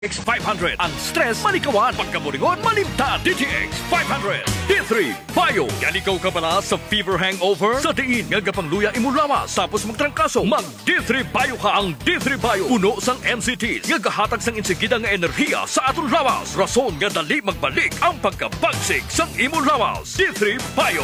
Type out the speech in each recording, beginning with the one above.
X500. Ang stress, malikawan. Pagkaburingon, malimtan. DTX 500. D3 Bio. Yan ikaw ka pala sa fever hangover? Sa diin, nga pangluya imulawas. Tapos magtrangkaso. Mag D3 Bio ka ang D3 Bio. Puno sang MCTs. Nga gahatag sang insigida nga enerhiya sa atong lawas. Rason nga dali magbalik ang pagkabagsik sang imulawas. D3 Bio.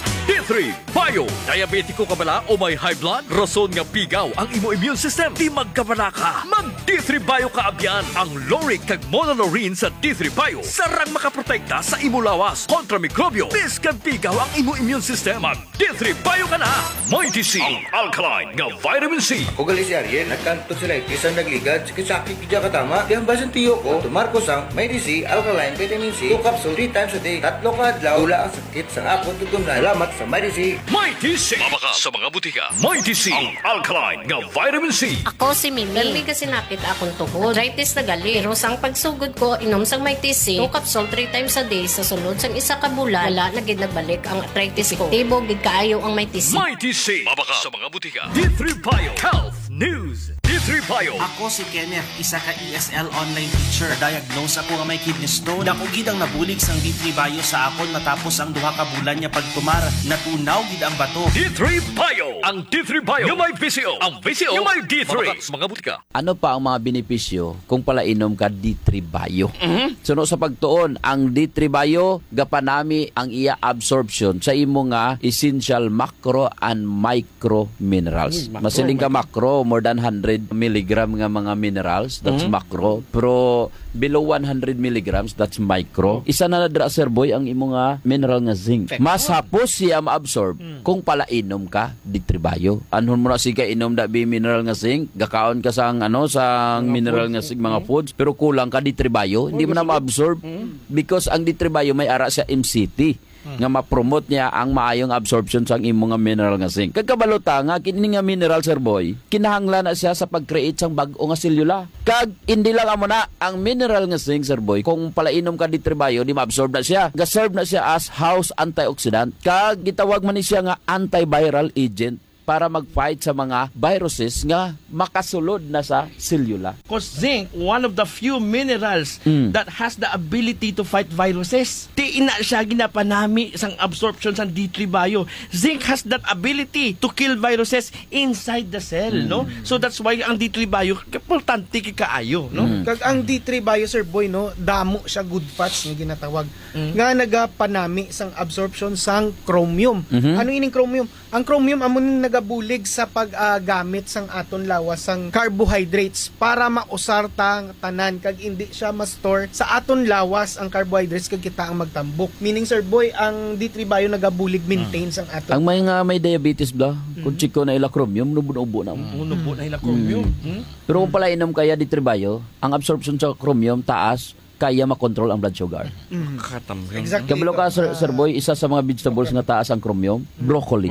D3 Bio. Diabetiko ka bala o may high blood? Rason nga pigaw ang imo immune system. Di magkabala ka. Mag D3 Bio ka abyan. Ang Loric kag Monolaurin sa D3 Bio. Sarang makaprotekta sa imo lawas kontra mikrobyo. Biskan pigaw ang imo immune system. Mag D3 Bio ka na. May DC ang alkaline nga vitamin C. Ako gali si Ariel. Nagkanto sila isang nagligad. Sakit kidya katama. Di ang basan tiyo ko. Tumarko sang may DC, alkaline, vitamin C. 2 capsule 3 times a day. 3 ka adlaw. Wala ang sakit sa akong tutungan. Salamat sa may DC. May DC. Mabaka sa mga butika. May DC ang alkaline nga vitamin C. Ako si Mimi. Lalmi kasi napit akong tuhod. Arthritis na gali. Pero sang pagsugod ko, inom sang may TC, 2 capsule 3 times a day sa sunod sang isa ka bulan, wala na gid nagbalik ang arthritis ko. Tibo gid kaayo ang may TC. May TC. Mabaka sa mga butika. D3 Bio Health News. D3 Bio. Ako si Kenneth, isa ka ESL online teacher. Diagnose ako nga may kidney stone. Dako gid ang nabulig sang D3 Bio sa akon matapos ang 2 ka bulan niya pagtumar. Natunaw gid ang bato. D3 Bio. Ang D3 Bio. Yung may VCO. Ang VCO. Yung may D3. Mabaka sa mga butika. Ano pa ang mga benepisyo kung palainom ka D3 Bio? Suno sa pagtuon, ang D3 Bio gapanami ang iya absorption sa imo nga essential macro and micro minerals. Masiling ka macro, more than 100 milligram nga mga minerals, that's macro. Pero below 100 milligrams, that's micro. Isa na nadra, Sir Boy, ang imo nga mineral nga zinc. Mas hapos siya ma-absorb kung palainom ka D3 Bio. Anhon mo na siya inom da bi mineral nga zinc, gakaon ka sang sang mineral nga zinc mga foods, pero kulang ka D3 Bio, hindi mo na ma-absorb because ang D3 Bio may ara sa MCT nga ma-promote niya ang maayong absorption sa imo nga mineral nga zinc. Kagkabalota nga kini nga mineral, Sir Boy, kinahanglan na siya sa pag-create sang bag-o nga selula. Kag hindi lang amo na ang mineral nga zinc, Sir Boy, kung palainom ka D3 Bio, di ma-absorb na siya. Ga-serve na siya as house antioxidant. Kag gitawag man ni siya nga antiviral agent para mag-fight sa mga viruses nga makasulod na sa selula. Because zinc, one of the few minerals that has the ability to fight viruses. Di ina siya ginapanami sang absorption sa D3 Bio. Zinc has that ability to kill viruses inside the cell, no? So that's why ang D3 Bio importante kaayo, no? Kag ang D3 Bio, Sir Boy, no, damo siya good fats nga ginatawag. Nga nagapanami sang absorption sang chromium. Ano ining chromium? Ang chromium amo ning nagabulig sa paggamit sang aton lawas sang carbohydrates para mausar tang tanan kag hindi siya ma-store sa aton lawas ang carbohydrates kag kita ang magtambok. Meaning, Sir Boy, ang D3 Bio nagabulig maintain sang aton. Ang may diabetes bla, kung chiko na ila chromium, nubo na. Nubo na ila chromium. Pero kung palainom kaya D3 Bio, ang absorption sa chromium taas, kaya makontrol ang blood sugar. Exactly. Kabalo ka, Sir Boy, isa sa mga vegetables nga taas ang chromium, broccoli.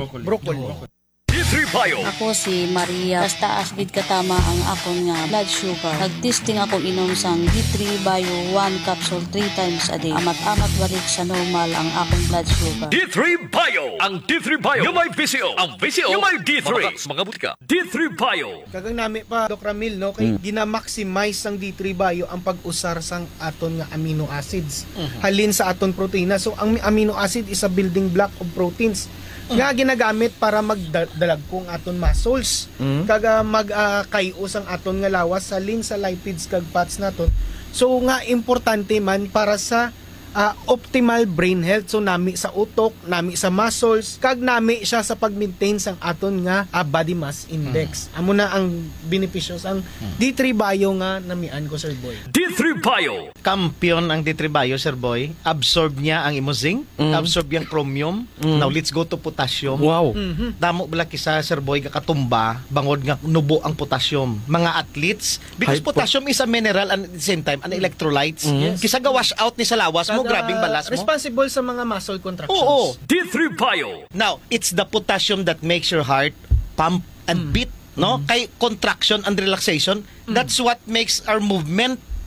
D3 Bio. Ako si Maria. Tas taas gid katama ang akon nga blood sugar. Nagtesting ako inom sang D3 Bio 1 capsule 3 times a day. Amat-amat balik sa normal ang akong blood sugar. D3 Bio. Ang D3 Bio. Yung may VCO. Ang VCO. Yung may D3. Mabaka sa mga butika. D3 Bio. Kagang nami pa, Doc Ramil, no, kay gina-maximize sang D3 Bio ang pag-usar sang aton nga amino acids. Halin sa aton proteina. So ang amino acid is a building block of proteins nga ginagamit para magdalag kong aton muscles. Kaga magkayo sang aton nga lawas halin sa lipids kag fats naton. So nga importante man para sa optimal brain health. So nami sa utok, nami sa muscles, kag nami siya sa pag-maintain sang aton nga body mass index. Amo na ang beneficios ang D3 Bio nga namian ko, Sir Boy. D3 Bio. Kampiyon ang D3 Bio, Sir Boy. Absorb niya ang imo zinc, absorb yung chromium. Now let's go to potassium. Wow. Damo bala kisa, Sir Boy, nga katumba bangod nga nubo ang potassium. Mga athletes, because potassium is a mineral and at the same time an electrolytes. Kisa ga wash out ni sa lawas mo, grabing balas mo. Responsible sa mga muscle contractions. Oo. D3 Bio. Now, it's the potassium that makes your heart pump and beat, no? Kay contraction and relaxation, that's what makes our movement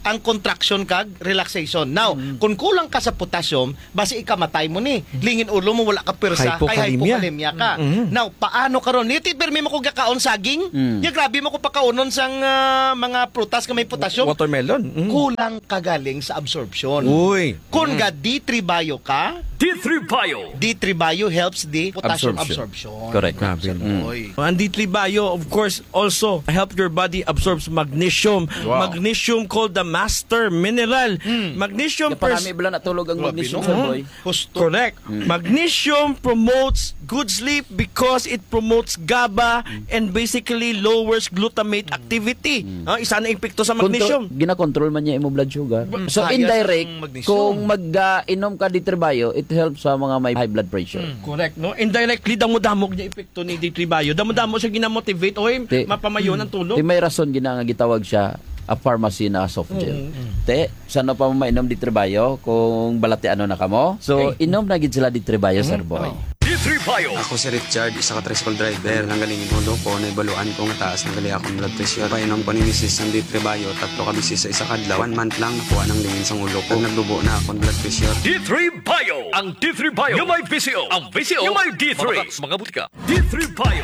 ang contraction kag relaxation. Now, kung kulang ka sa potassium, basi ikamatay mo ni. Lingin ulo mo, wala ka persa, kay hypokalemia ka. Now, paano karon? Niti permi mo ko gakaon saging? Ya grabe mo ko pakaunon sang mga prutas nga may potassium. Watermelon. Kulang kagaling sa absorption. Uy. Kung ga D3 Bio ka, D3 Bio. D3 Bio helps the potassium absorption. Correct. Ang D3 Bio, of course, also help your body absorbs magnesium. Magnesium called the master mineral. Magnesium Parami bala natulog ang magnesium, Sir Boy. Correct. Magnesium promotes good sleep because it promotes GABA and basically lowers glutamate activity. Isa na epekto sa magnesium. Ginakontrol man niya imo blood sugar. So Kaya indirect, ang magnesium. kung mag-inom ka D3 Bio, it helps sa mga may high blood pressure. Correct, no? Indirectly, damo-damog niya epekto ni D3 Bio. Damo-damo siya ginamotivate. Oy, mapamayon ang tulog. Di may rason nga gitawag siya a pharmacy na soft gel. Te, saan pa mo mainom D3 Bio kung balati ano na kamo? So, inom na gid sila D3 Bio, Sir Boy. D3 Bio. Ako si Richard, isa ka tricycle driver. Nanggalingin ulo ko, naibaluan ko nga taas ng gali akong blood pressure. Painom ko ni Mrs. ng D3 Bio, 3 ka bisis sa isa kadlaw. 1 month lang nakuha ng lingin sa ulo ko. Nagdubo na akong blood pressure. D3 Bio. Ang D3 Bio yung may PCO. Ang PCO yung may D3. Mga butika. D3 Bio.